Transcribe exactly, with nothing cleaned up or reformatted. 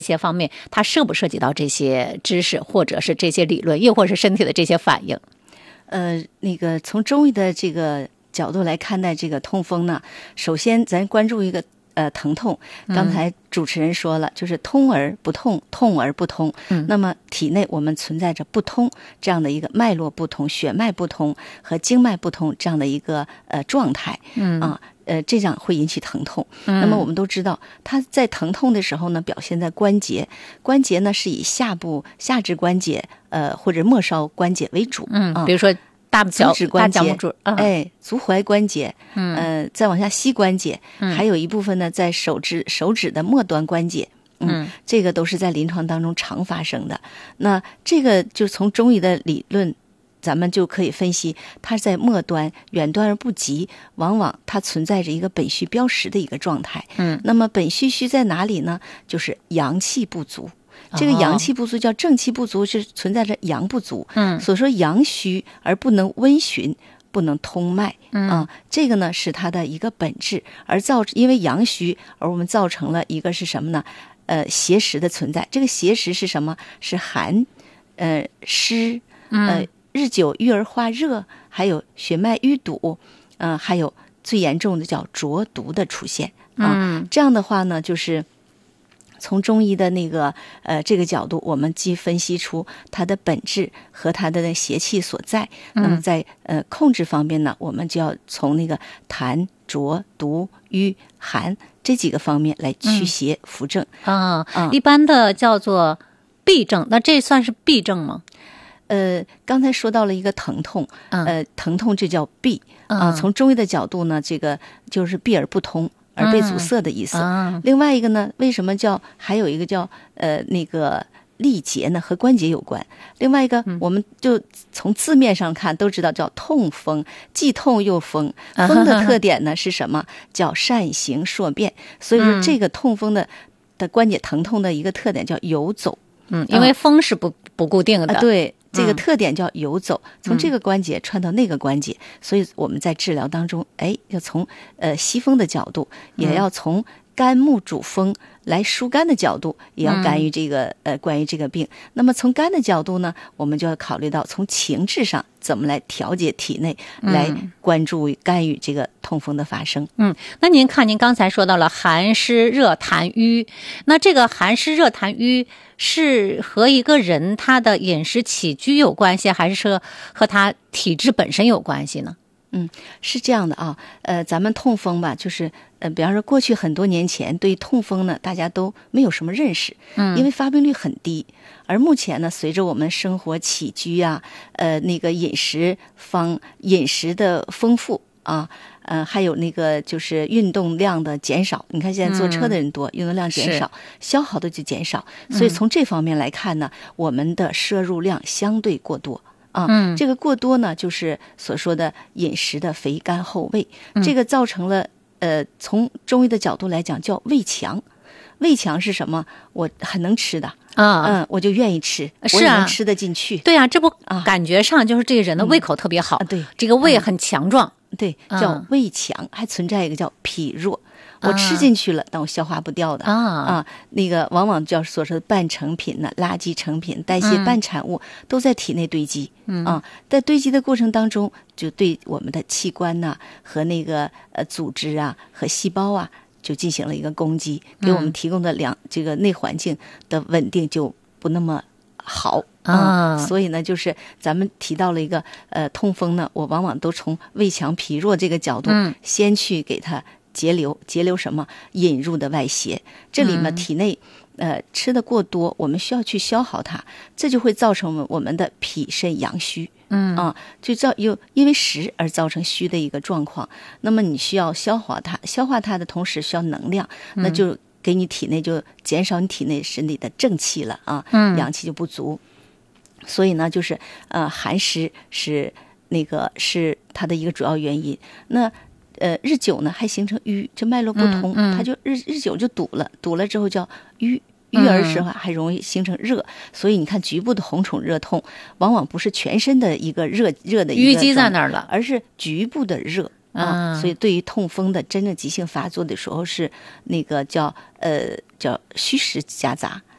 些方面，它涉不涉及到这些知识，或者是这些理论，又或是身体的这些反应？ 呃，那个从中医的这个角度来看待这个痛风呢，首先咱关注一个呃疼痛。刚才主持人说了，嗯、就是通而不痛，痛而不通。嗯，那么体内我们存在着不通这样的一个脉络不通、血脉不通和经脉不通这样的一个呃状态。嗯啊。呃，这样会引起疼痛。那么我们都知道，它在疼痛的时候呢，表现在关节。关节呢是以下部下肢关节，呃，或者末梢关节为主。 嗯，比如说大脚、 足趾关节、 大脚拇指，嗯、 哎，足踝关节，嗯，呃，再往下膝关节，嗯、还有一部分呢在手指手指的末端关节。嗯，这个都是在临床当中常发生的。那这个就从中医的理论。咱们就可以分析，它在末端远端而不及，往往它存在着一个本虚标实的一个状态。嗯，那么本虚虚在哪里呢？就是阳气不足。这个阳气不足叫正气不足，是存在着阳不足。嗯，所说阳虚而不能温循，不能通脉。嗯啊，这个呢是它的一个本质，而造因为阳虚而我们造成了一个是什么呢？呃，邪实的存在。这个邪实是什么？是寒，呃湿，呃。日久郁而化热，还有血脉淤堵，嗯、呃，还有最严重的叫浊毒的出现啊。嗯、这样的话呢，就是从中医的那个呃这个角度，我们既分析出它的本质和它的邪气所在。嗯、那么在呃控制方面呢，我们就要从那个痰、浊、毒、瘀、寒这几个方面来驱邪扶正。 啊、嗯，一般的叫做痹症，那这算是痹症吗？ 呃，刚才说到了一个疼痛，呃，疼痛这叫痹啊、呃。从中医的角度呢，这个就是闭而不通，而被阻塞的意思。嗯嗯、另外一个呢，为什么叫还有一个叫呃那个力竭呢？和关节有关。另外一个，嗯、我们就从字面上看都知道叫痛风，既痛又风。风的特点呢是什么？叫善行硕变。所以说，这个痛风的的关节疼痛的一个特点叫游走。 嗯，因为风是不不固定的。 啊、对。这个特点叫游走，从这个关节穿到那个关节，嗯、所以我们在治疗当中，哎，要从呃西风的角度，也要从肝木主风来疏肝的角度，也要干预这个、嗯、呃关于这个病。那么从肝的角度呢，我们就要考虑到从情志上怎么来调节体内，嗯、来关注干预这个痛风的发生。 嗯，那您看，您刚才说到了寒湿热痰瘀，那这个寒湿热痰瘀是和一个人他的饮食起居有关系，还是说和他体质本身有关系呢？ 嗯，是这样的啊，呃，咱们痛风吧，就是呃，比方说过去很多年前对痛风呢，大家都没有什么认识，嗯，因为发病率很低。而目前呢，随着我们生活起居啊，呃，那个饮食方饮食的丰富啊，呃，还有那个就是运动量的减少。你看现在坐车的人多，嗯、运动量减少，消耗的就减少。所以从这方面来看呢，嗯、我们的摄入量相对过多。啊，嗯，这个过多呢，就是所说的饮食的肥甘厚味，嗯、这个造成了呃，从中医的角度来讲叫胃强。胃强是什么？我很能吃的啊，嗯，我就愿意吃， 是啊， 我也能吃得进去。 对啊，这不感觉上就是这个人的胃口特别好， 嗯、对， 这个胃很强壮， 嗯、对，叫胃强，嗯、还存在一个叫脾弱。我吃进去了，但我消化不掉的啊啊，那个往往叫所说的半成品呢、垃圾成品、代谢半产物、嗯、都在体内堆积。嗯啊，在堆积的过程当中，就对我们的器官呐、啊、和那个呃组织啊和细胞啊，就进行了一个攻击，给我们提供的两、嗯、这个内环境的稳定就不那么好啊、嗯，所以呢，就是咱们提到了一个呃痛风呢，我往往都从胃强脾弱这个角度，嗯、先去给它。节流，节流什么？引入的外邪，这里面体内，呃，吃的过多，我们需要去消耗它，这就会造成我们的脾肾阳虚，嗯啊，就造有因为实而造成虚的一个状况。那么你需要消化它，消化它的同时需要能量，那就给你体内就减少你体内身体的正气了啊，嗯，阳气就不足。所以呢，就是呃，寒湿是那个是它的一个主要原因。那呃，日久呢还形成瘀，这脉络不通，嗯嗯、它就日日久就堵了，堵了之后叫瘀，瘀而时还容易形成热，嗯、所以你看局部的红肿热痛，往往不是全身的一个热热的一个淤积在那儿了， 而是局部的热啊，所以对于痛风的真正急性发作的时候是那个叫呃叫虚实夹杂。